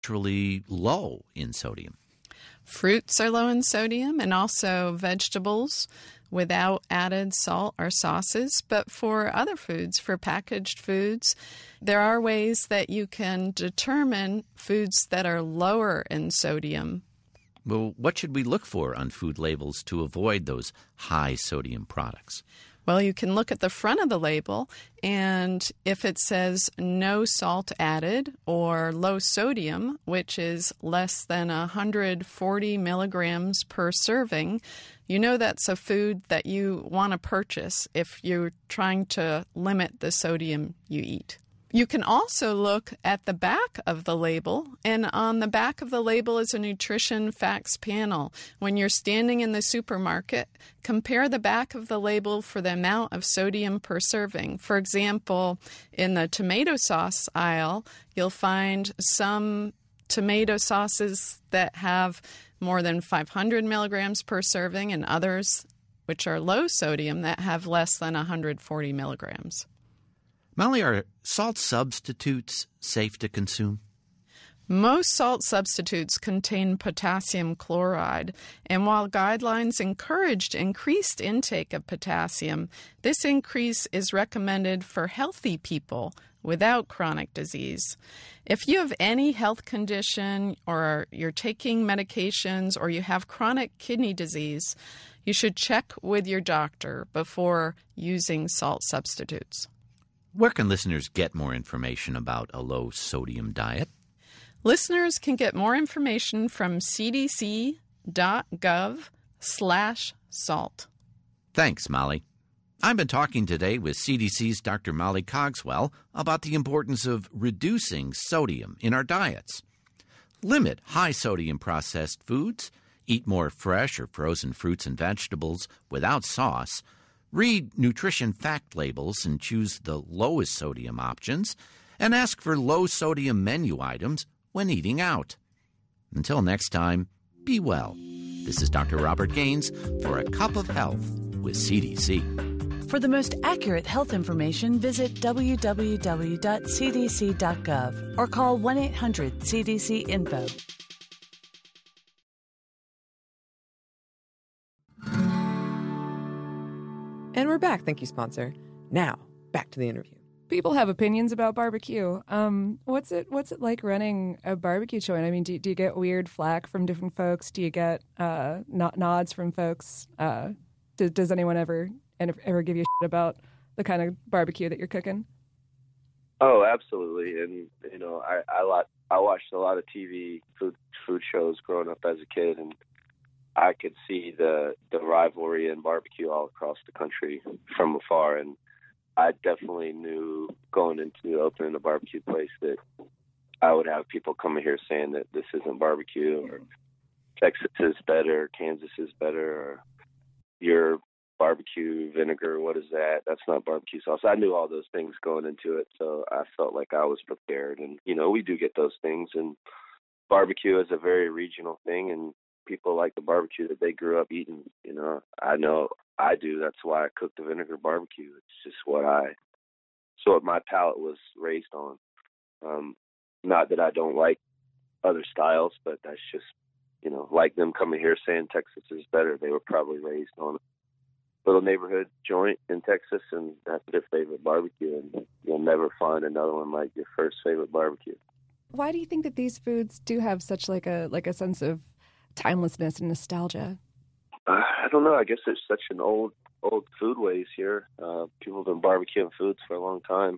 naturally low in sodium? Fruits are low in sodium, and also vegetables without added salt or sauces. But for other foods, for packaged foods, there are ways that you can determine foods that are lower in sodium. Well, what should we look for on food labels to avoid those high sodium products? Well, you can look at the front of the label, and if it says no salt added or low sodium, which is less than 140 milligrams per serving, you know that's a food that you want to purchase if you're trying to limit the sodium you eat. You can also look at the back of the label, and on the back of the label is a nutrition facts panel. When you're standing in the supermarket, compare the back of the label for the amount of sodium per serving. For example, in the tomato sauce aisle, you'll find some tomato sauces that have more than 500 milligrams per serving and others, which are low sodium, that have less than 140 milligrams. Molly, are salt substitutes safe to consume? Most salt substitutes contain potassium chloride, and while guidelines encouraged increased intake of potassium, this increase is recommended for healthy people without chronic disease. If you have any health condition or you're taking medications or you have chronic kidney disease, you should check with your doctor before using salt substitutes. Where can listeners get more information about a low-sodium diet? Listeners can get more information from cdc.gov/salt. Thanks, Molly. I've been talking today with CDC's Dr. Molly Cogswell about the importance of reducing sodium in our diets. Limit high-sodium processed foods, eat more fresh or frozen fruits and vegetables without sauce, read nutrition fact labels and choose the lowest sodium options, and ask for low-sodium menu items when eating out. Until next time, be well. This is Dr. Robert Gaines for A Cup of Health with CDC. For the most accurate health information, visit www.cdc.gov or call 1-800-CDC-INFO. And we're back. Thank you, sponsor. Now, back to the interview. People have opinions about barbecue. What's it like running a barbecue joint? I mean, do you get weird flack from different folks? Do you get nods from folks? Does anyone ever give you shit about the kind of barbecue that you're cooking? Oh, absolutely. And I watched a lot of TV food shows growing up as a kid, and I could see the rivalry in barbecue all across the country from afar. And I definitely knew going into opening a barbecue place that I would have people coming here saying that this isn't barbecue, or Texas is better, Kansas is better, or your barbecue vinegar, what is that? That's not barbecue sauce. I knew all those things going into it, so I felt like I was prepared. And, we do get those things, and barbecue is a very regional thing, and people like the barbecue that they grew up eating. I know I do. That's why I cook the vinegar barbecue. It's just what my palate was raised on. Not that I don't like other styles, but that's just, like them coming here saying Texas is better. They were probably raised on a little neighborhood joint in Texas, and that's their favorite barbecue. And you'll never find another one like your first favorite barbecue. Why do you think that these foods do have such like a sense of timelessness and nostalgia? I don't know. I guess it's such an old food ways here. People have been barbecuing foods for a long time.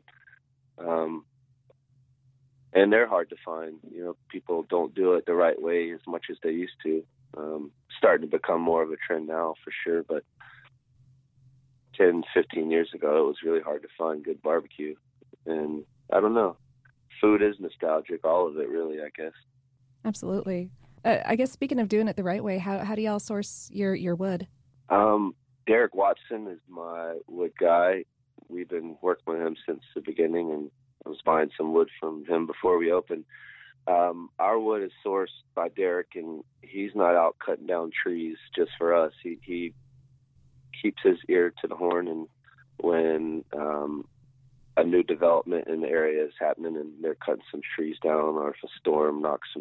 And they're hard to find. People don't do it the right way as much as they used to. Starting to become more of a trend now for sure. But 10, 15 years ago, it was really hard to find good barbecue. And I don't know. Food is nostalgic, all of it really, I guess. Absolutely. I guess speaking of doing it the right way, how do y'all source your wood? Derek Watson is my wood guy. We've been working with him since the beginning, and I was buying some wood from him before we opened. Our wood is sourced by Derek, and he's not out cutting down trees just for us. He keeps his ear to the horn, and when a new development in the area is happening and they're cutting some trees down, or if a storm knocks some